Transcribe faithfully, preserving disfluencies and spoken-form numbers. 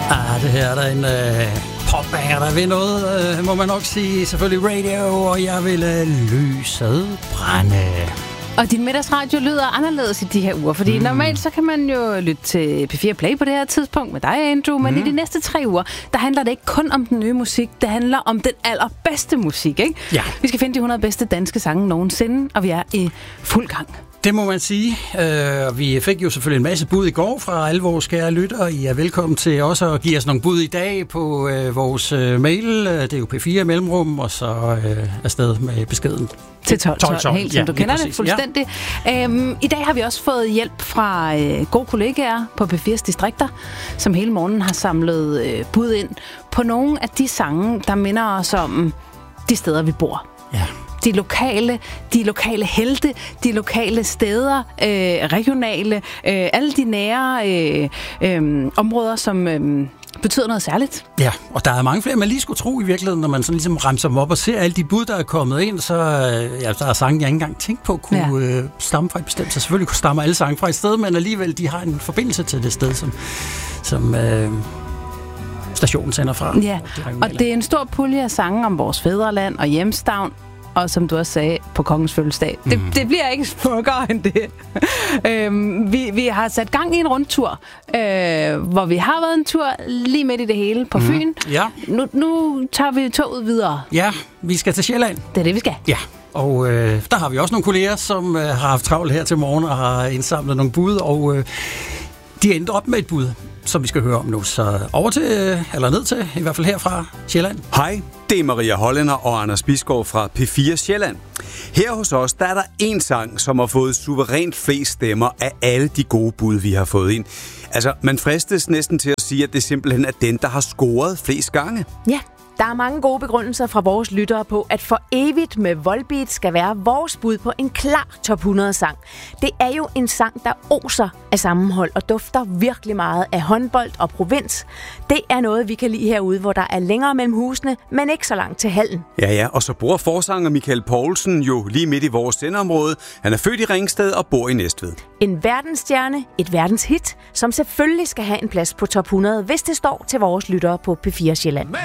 Ah, det her er der en øh, popbanger, der vil noget, øh, må man nok sige. Selvfølgelig radio, og jeg vil øh, lyset brænde. Og din middagsradio lyder anderledes i de her uger, fordi mm. normalt så kan man jo lytte til P fire Play på det her tidspunkt med dig, Andrew, men mm. i de næste tre uger, der handler det ikke kun om den nye musik, det handler om den allerbedste musik, ikke? Ja. Vi skal finde de hundrede bedste danske sange nogensinde, og vi er i fuld gang. Det må man sige. Uh, vi fik jo selvfølgelig en masse bud i går fra alle vores kære lyttere. I er velkommen til også at give os nogle bud i dag på uh, vores uh, mail. Det er jo P fire mellemrum, og så uh, afsted med beskeden. Til tolv tolv, helt som ja, du kender præcis. Det fuldstændig. Ja. Øhm, I dag har vi også fået hjælp fra øh, gode kollegaer på P fires distrikter, som hele morgenen har samlet øh, bud ind på nogle af de sange, der minder os om de steder, vi bor. Ja. De lokale, de lokale helte, de lokale steder, øh, regionale, øh, alle de nære øh, øh, områder, som øh, betyder noget særligt. Ja, og der er mange flere, man lige skulle tro i virkeligheden, når man sådan ligesom remser dem op og ser alle de bud, der er kommet ind, så ja, der er sange, jeg ikke engang tænkt på, kunne ja. øh, stamme fra et bestemt. Så selvfølgelig kunne stamme alle sange fra et sted, men alligevel, de har en forbindelse til det sted, som, som øh, stationen sender fra. Ja, og det er en stor pulje af sange om vores fædreland og hjemstavn, og som du også sagde, på kongens fødselsdag. Det, mm. det bliver ikke smukkere end det. øhm, vi, vi har sat gang i en rundtur, øh, hvor vi har været en tur lige midt i det hele på Fyn. Mm. Ja. Nu, nu tager vi toget videre. Ja, vi skal til Sjælland. Det er det, vi skal. Ja, og øh, der har vi også nogle kolleger, som øh, har haft travlt her til morgen og har indsamlet nogle bud, og øh, de endte op med et bud, som vi skal høre om nu. Så over til, eller ned til, i hvert fald her fra Sjælland. Hej, det er Maria Hollænder og Anders Bisgaard fra P fire Sjælland. Her hos os, der er der en sang, som har fået suverænt flest stemmer af alle de gode bud, vi har fået ind. Altså, man fristes næsten til at sige, at det simpelthen er den, der har scoret flest gange. Ja. Der er mange gode begrundelser fra vores lyttere på, at For Evigt med Volbeat skal være vores bud på en klar top hundrede sang. Det er jo en sang, der oser af sammenhold og dufter virkelig meget af håndbold og provins. Det er noget, vi kan lide herude, hvor der er længere mellem husene, men ikke så langt til hallen. Ja, ja, og så bor forsanger Michael Poulsen jo lige midt i vores sendeområde. Han er født i Ringsted og bor i Næstved. En verdensstjerne, et verdenshit, som selvfølgelig skal have en plads på top hundrede, hvis det står til vores lyttere på P fire Sjælland.